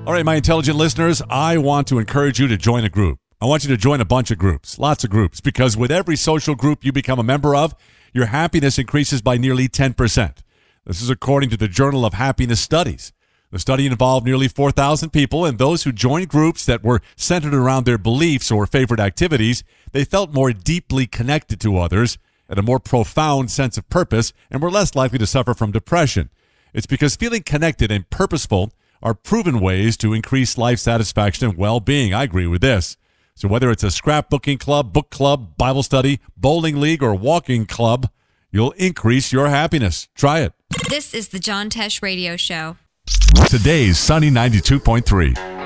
All right, my intelligent listeners, I want to encourage you to join a group. I want you to join a bunch of groups, lots of groups, because with every social group you become a member of, your happiness increases by nearly 10%. This is according to the Journal of Happiness Studies. The study involved nearly 4,000 people, and those who joined groups that were centered around their beliefs or favorite activities, they felt more deeply connected to others, had a more profound sense of purpose, and were less likely to suffer from depression. It's because feeling connected and purposeful are proven ways to increase life satisfaction and well-being. I agree with this. So whether it's a scrapbooking club, book club, Bible study, bowling league, or walking club, you'll increase your happiness. Try it. This is the John Tesh Radio Show. Today's Sunny 92.3.